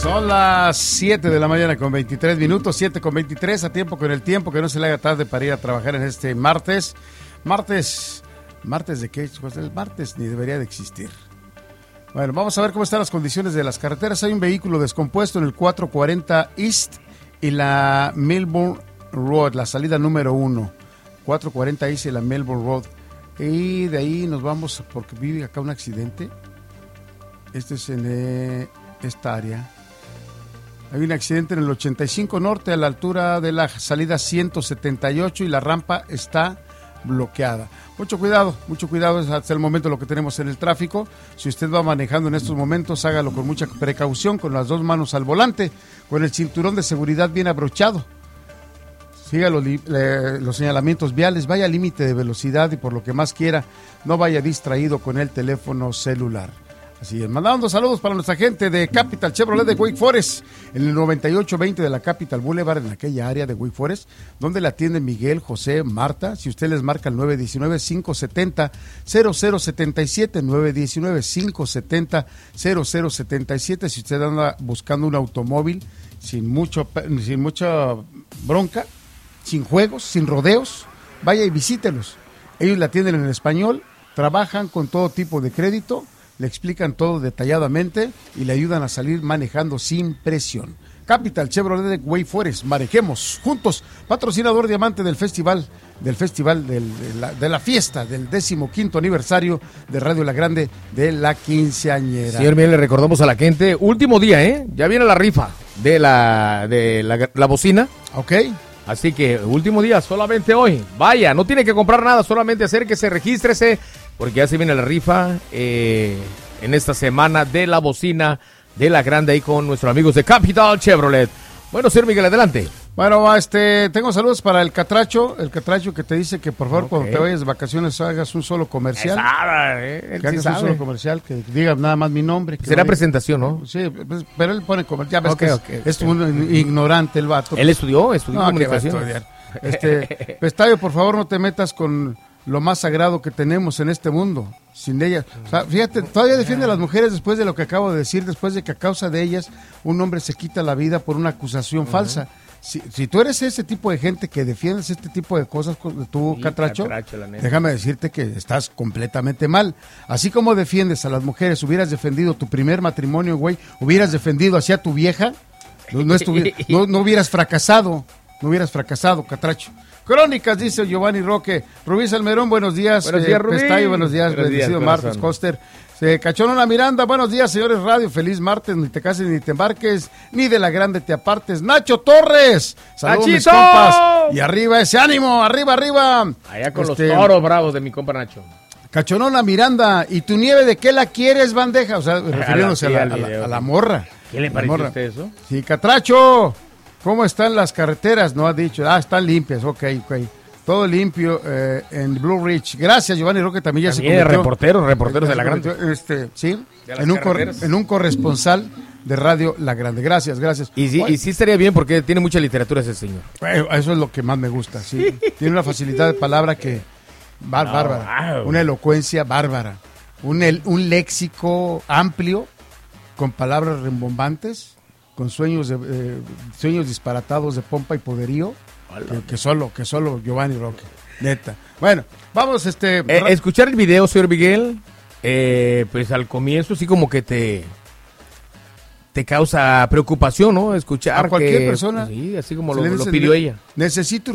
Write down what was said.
Son las 7 de la mañana con 23 minutos, 7 con 23, a tiempo con el tiempo, que no se le haga tarde para ir a trabajar en este martes. ¿Martes de qué? Pues el martes ni debería de existir. Bueno, vamos a ver cómo están las condiciones de las carreteras. Hay un vehículo descompuesto en el 440 East y la Melbourne Road, la salida número 1. 440 East y la Melbourne Road. Y de ahí nos vamos, porque vive acá un accidente. Este es en esta área. Hay un accidente en el 85 Norte a la altura de la salida 178 y la rampa está bloqueada. Mucho cuidado, es hasta el momento lo que tenemos en el tráfico. Si usted va manejando en estos momentos, hágalo con mucha precaución, con las dos manos al volante, con el cinturón de seguridad bien abrochado. Siga los señalamientos viales, vaya al límite de velocidad y por lo que más quiera, no vaya distraído con el teléfono celular. Así es, mandando saludos para nuestra gente de Capital Chevrolet de Wake Forest, en el 9820 de la Capital Boulevard, en aquella área de Wake Forest, donde la atienden Miguel, José, Marta. Si usted les marca el 919-570-0077, 919-570-0077, si usted anda buscando un automóvil sin mucha bronca, sin juegos, sin rodeos, vaya y visítelos. Ellos la atienden en español, trabajan con todo tipo de crédito, le explican todo detalladamente y le ayudan a salir manejando sin presión. Capital Chevrolet de Wake Forest, manejemos juntos, patrocinador diamante del festival de la fiesta del 15º aniversario de Radio La Grande de la quinceañera. Señor, bien, le recordamos a la gente, último día, ya viene la rifa de la bocina. Ok. Así que último día, solamente hoy. Vaya, no tiene que comprar nada, solamente acérquese, regístrese, porque ya se viene la rifa en esta semana de la bocina de La Grande ahí con nuestros amigos de Capital Chevrolet. Bueno, señor Miguel, adelante. Bueno, tengo saludos para el Catracho que te dice que por favor cuando te vayas de vacaciones hagas un solo comercial. Que hagas un solo comercial, que diga nada más mi nombre. Que será presentación, ¿no? Sí, pero él pone comercial. Ya ves es un ignorante el vato. ¿Él estudió comunicación? Pestayo, por favor no te metas con lo más sagrado que tenemos en este mundo, sin ella. O sea, fíjate, todavía defiende a las mujeres después de lo que acabo de decir, después de que a causa de ellas un hombre se quita la vida por una acusación falsa. Si tú eres ese tipo de gente que defiendes este tipo de cosas, tú, sí, Catracho, déjame decirte que estás completamente mal. Así como defiendes a las mujeres, hubieras defendido tu primer matrimonio, güey, hubieras defendido hacia tu vieja, no hubieras fracasado, Catracho. Crónicas, dice Giovanni Roque. Rubí Salmerón, buenos días. Buenos días, Rubí. Pestayo, buenos días. Bendecido Marcos Coster. Cachonona Miranda, buenos días, señores radio. Feliz martes, ni te cases ni te embarques, ni de La Grande te apartes. Nacho Torres, saludos mis compas. Y arriba ese ánimo, arriba. Allá con los toros bravos de mi compa Nacho. Cachonona Miranda, ¿y tu nieve de qué la quieres, bandeja? O sea, refiriéndose a la morra. ¿Qué le pareció a usted eso? Sí, Catracho. ¿Cómo están las carreteras? No ha dicho. Están limpias, ok. Todo limpio en Blue Ridge. Gracias, Giovanni Roque, también ya se convirtió. Reporteros de La Grande. Sí, en un corresponsal de Radio La Grande. Gracias. Y sí estaría bien porque tiene mucha literatura ese señor. Eso es lo que más me gusta, sí. Tiene una facilidad de palabra que bárbara. Wow. Una elocuencia bárbara. Un léxico amplio, con palabras rimbombantes, con sueños disparatados de pompa y poderío, que solo Giovanni Roque, neta. Bueno, vamos escuchar el video, señor Miguel, pues al comienzo sí como que te causa preocupación, ¿no? Escuchar a cualquier persona. Sí, así como lo pidió ella. Necesito